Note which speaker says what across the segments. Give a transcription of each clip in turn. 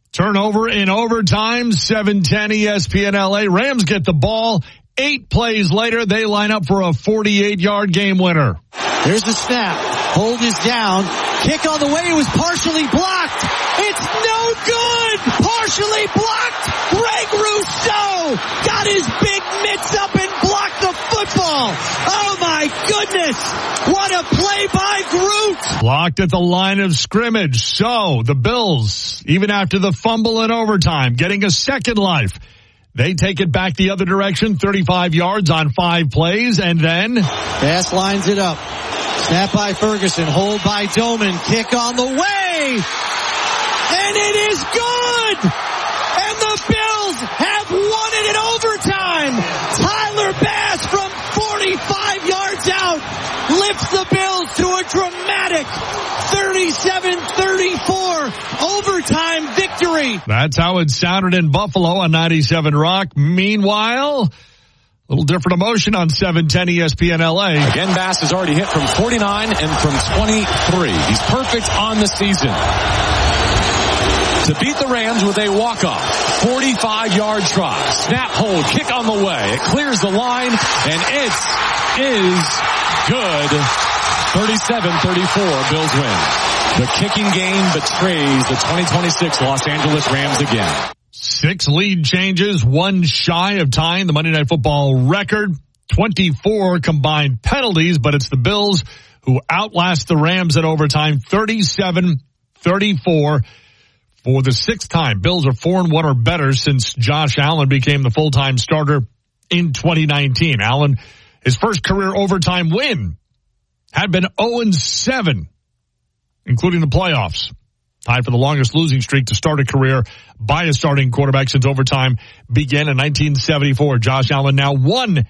Speaker 1: Turnover in overtime, 7:10 ESPN LA. Rams get the ball. 8 plays later, they line up for a 48-yard game winner.
Speaker 2: There's the snap. Hold is down. Kick on the way. It was partially blocked. It's no good. Partially blocked. Greg Rousseau got his big mitts up and blocked the football. Oh my goodness. What a play by Groot.
Speaker 1: Blocked at the line of scrimmage. So the Bills, even after the fumble in overtime, getting a second life. They take it back the other direction, 35 yards on 5 plays, and then
Speaker 2: Bass lines it up. Snap by Ferguson, hold by Doman, kick on the way, and it is good! And the Bills have won it in overtime! Tyler Bass from 45 yards out lifts the Bills to a dramatic 37-34 overtime victory.
Speaker 1: That's how it sounded in Buffalo on 97 Rock. Meanwhile, a little different emotion on 710 ESPN LA.
Speaker 3: Again, Bass has already hit from 49 and from 23. He's perfect on the season to beat the Rams with a walk-off 45-yard try. Snap, hold, kick on the way. It clears the line, and it is good. 37-34, Bills win. The kicking game betrays the 2026 Los Angeles Rams again.
Speaker 1: 6 lead changes, 1 shy of tying the Monday Night Football record. 24 combined penalties, but it's the Bills who outlast the Rams in overtime, 37-34 for the 6th time. Bills are 4-1 or better since Josh Allen became the full-time starter in 2019. Allen, his first career overtime win, had been 0-7, including the playoffs. Tied for the longest losing streak to start a career by a starting quarterback since overtime began in 1974. Josh Allen now 1-7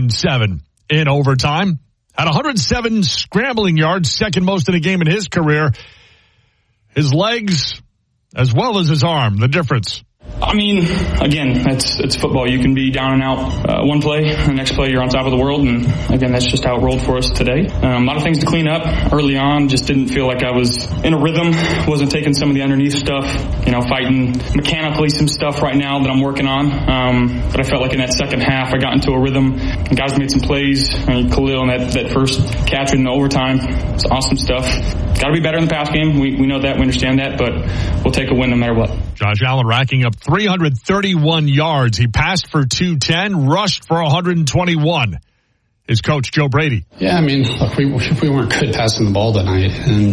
Speaker 1: in overtime. Had 107 scrambling yards, second most in a game in his career. His legs as well as his arm, the difference.
Speaker 4: I mean, again, it's football. You can be down and out one play, the next play you're on top of the world, and again, that's just how it rolled for us today. A lot of things to clean up early on. Just didn't feel like I was in a rhythm. Wasn't taking some of the underneath stuff. Fighting mechanically some stuff right now that I'm working on. But I felt like in that second half, I got into a rhythm. And guys made some plays. Khalil, that first catch in the overtime, it's awesome stuff. Got to be better in the pass game. We know that. We understand that. But we'll take a win no matter what.
Speaker 1: Josh Allen racking up 331 yards. He passed for 210, rushed for 121. His coach, Joe Brady.
Speaker 5: Yeah, look, we weren't good passing the ball tonight. And,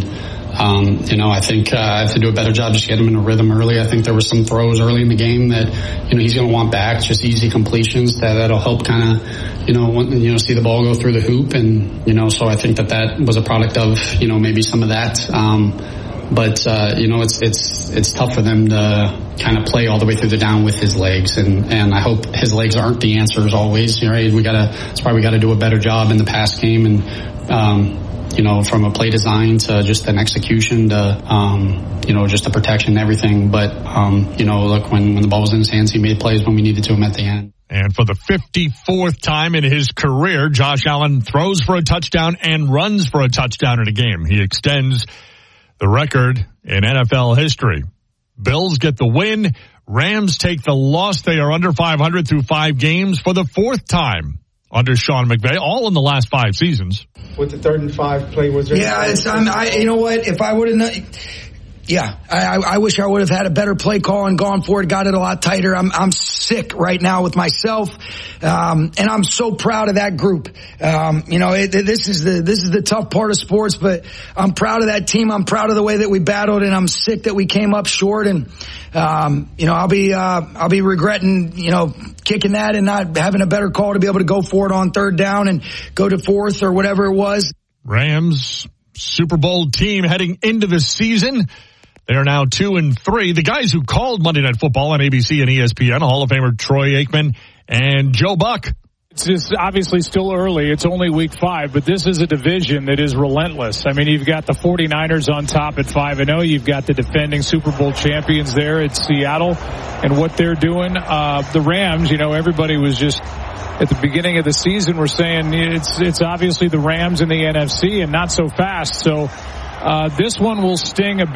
Speaker 5: I think I have to do a better job just getting him in a rhythm early. I think there were some throws early in the game that, he's going to want back, just easy completions that'll help kind of, see the ball go through the hoop. And, so I think that was a product of, maybe some of that. But it's tough for them to kind of play all the way through the down with his legs, and I hope his legs aren't the answers always. Right? That's why we got to do a better job in the pass game, and from a play design to just an execution to just the protection and everything. But look, when the ball was in his hands, he made plays when we needed to him at the end.
Speaker 1: And for the 54th time in his career, Josh Allen throws for a touchdown and runs for a touchdown in a game. He extends the record in NFL history. Bills get the win. Rams take the loss. They are under 500 through 5 games for the 4th time under Sean McVay, all in the last 5 seasons.
Speaker 6: With the 3rd and 5 play, was there?
Speaker 7: Yeah, you know what? If I would have, I wish I would have had a better play call and gone for it, got it a lot tighter. I'm sick right now with myself, and I'm so proud of that group. This is the tough part of sports, but I'm proud of that team. I'm proud of the way that we battled, and I'm sick that we came up short. And I'll be regretting kicking that and not having a better call to be able to go for it on 3rd down and go to 4th or whatever it was.
Speaker 1: Rams Super Bowl team heading into the season. They are now 2-3. The guys who called Monday Night Football on ABC and ESPN, Hall of Famer Troy Aikman and Joe Buck.
Speaker 8: It's just obviously still early. It's only week 5, but this is a division that is relentless. You've got the 49ers on top at 5-0. You've got the defending Super Bowl champions there at Seattle and what they're doing. The Rams, everybody was just at the beginning of the season we're saying it's obviously the Rams in the NFC and not so fast. So this one will sting a bit.